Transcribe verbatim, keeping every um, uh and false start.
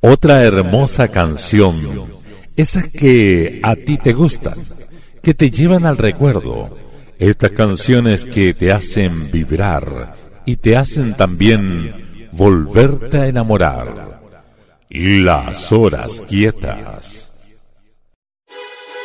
Otra hermosa canción, esas que a ti te gustan, que te llevan al recuerdo, estas canciones que te hacen vibrar y te hacen también volverte a enamorar. Las horas quietas.